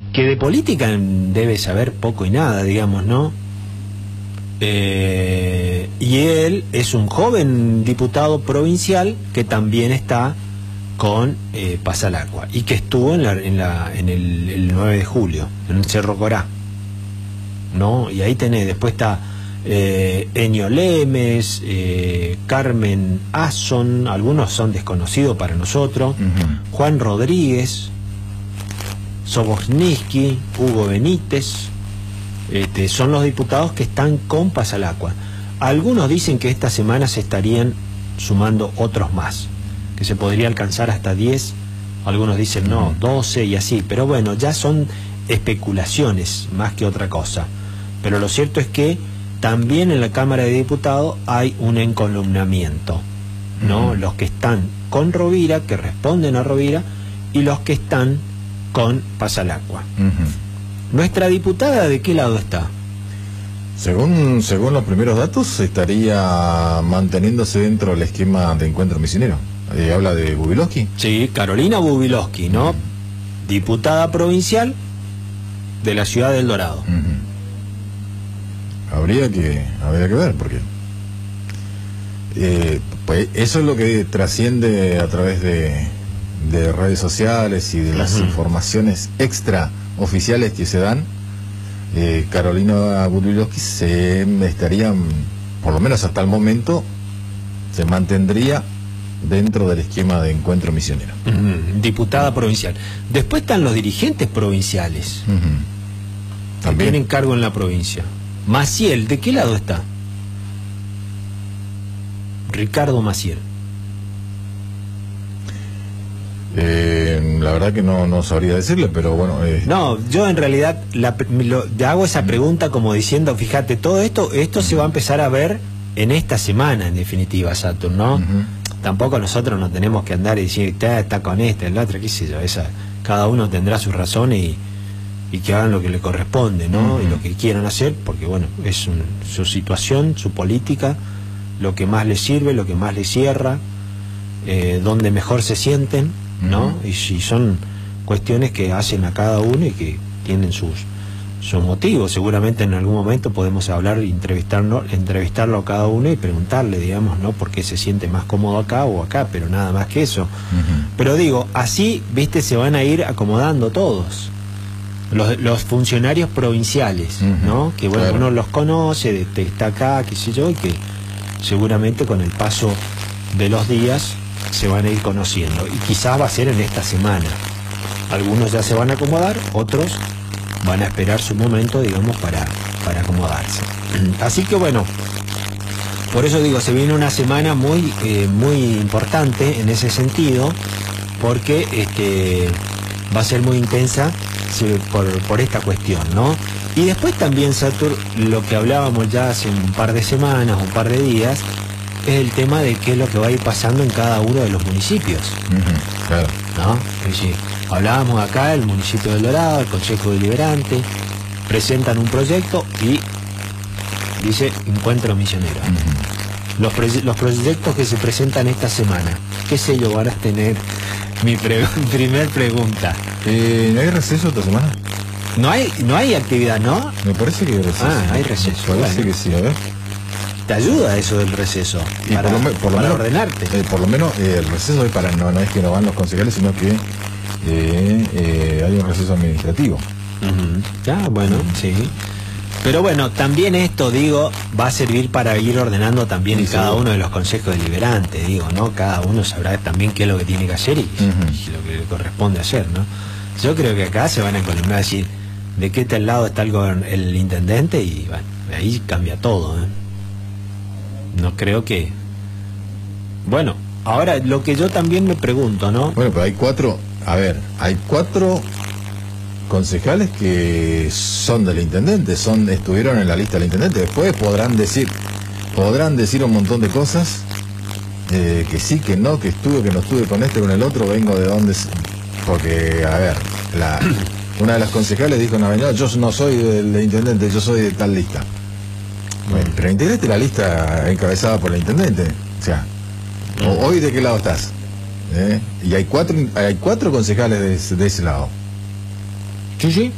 que de política debe saber poco y nada, digamos, ¿no? Y él es un joven diputado provincial que también está con Pasalacqua y que estuvo en el 9 de julio, en el Cerro Corá, ¿no? Y ahí tenés, después está Enio Lemes, Carmen Asson, algunos son desconocidos para nosotros, Juan Rodríguez, Sobosniski, Hugo Benítez, son los diputados que están con Pasalacqua. Algunos dicen que esta semana se estarían sumando otros más, que se podría alcanzar hasta 10, algunos dicen no, 12 y así, pero bueno, ya son especulaciones más que otra cosa. Pero lo cierto es que también en la Cámara de Diputados hay un encolumnamiento, ¿no? Los que están con Rovira, que responden a Rovira, y los que están con Pasalacqua. ¿Nuestra diputada de qué lado está? Según los primeros datos, estaría manteniéndose dentro del esquema de encuentro misionero. ¿Habla de Bubilowski? Sí, Carolina Bubilowski, ¿no? Diputada provincial de la ciudad de El Dorado. Habría que ver, porque pues eso es lo que trasciende a través de redes sociales y de las informaciones extraoficiales que se dan. Carolina Bubilowski se estaría, por lo menos hasta el momento, se mantendría dentro del esquema de encuentro misionero. Diputada provincial. Después están los dirigentes provinciales, que tienen cargo en la provincia. Maciel, ¿de qué lado está? Ricardo Maciel. La verdad que no sabría decirle, pero bueno... No, yo en realidad hago esa pregunta como diciendo, fíjate, todo esto se va a empezar a ver en esta semana, en definitiva, Saturn, ¿no? Tampoco nosotros no tenemos que andar y decir, está con el otro, qué sé yo, cada uno tendrá sus razones y que hagan lo que le corresponde, ¿no? Y lo que quieran hacer, porque bueno, es su situación, su política, lo que más les sirve, lo que más les cierra, donde mejor se sienten, ¿no? Y si son cuestiones que hacen a cada uno y que tienen sus motivos, seguramente en algún momento podemos hablar, entrevistarlo a cada uno y preguntarle, digamos, ¿no? Por qué se siente más cómodo acá o acá, pero nada más que eso. Pero digo, así, viste, se van a ir acomodando todos. Los funcionarios provinciales, ¿no? Que bueno, uno los conoce, está acá, qué sé yo, y que seguramente con el paso de los días se van a ir conociendo. Y quizás va a ser en esta semana. Algunos ya se van a acomodar, otros van a esperar su momento, digamos, para acomodarse. Así que bueno, por eso digo, se viene una semana muy importante en ese sentido, porque va a ser muy intensa por esta cuestión, ¿no? Y después también, Satur, lo que hablábamos ya hace un par de semanas, un par de días, es el tema de qué es lo que va a ir pasando en cada uno de los municipios. Claro. ¿No? Es decir, hablábamos acá, el municipio del Dorado, el Consejo Deliberante, presentan un proyecto y dice encuentro misionero. Los proyectos que se presentan esta semana, ¿qué sello van a tener? Mi primer pregunta. ¿No hay receso esta semana? No hay actividad, ¿no? Me parece que hay receso. Hay receso. Parece que sí, a ver. Te ayuda eso del receso, y para por lo menos, ordenarte. Por lo menos el receso es para, no es que no van los concejales, sino que hay un receso administrativo. Bueno, sí. Pero bueno, también esto, digo, va a servir para ir ordenando también en cada uno de los consejos deliberantes, digo, ¿no? Cada uno sabrá también qué es lo que tiene que hacer y lo que le corresponde hacer, ¿no? Yo creo que acá se van a encolumnar a decir de qué tal lado está el intendente y bueno, ahí cambia todo, ¿eh? No creo que... Bueno, ahora lo que yo también me pregunto, ¿no? Bueno, pero hay cuatro concejales que son del intendente, estuvieron en la lista del intendente. Después podrán decir un montón de cosas, que sí, que no, que estuve, que no estuve con este, con el otro, vengo de donde... Porque, a ver, una de las concejales dijo, no, yo no soy del intendente, yo soy de tal lista. Bueno, pero integraste la lista encabezada por el intendente. O sea, hoy ¿de qué lado estás? Y hay cuatro concejales de ese lado. Sí, sí.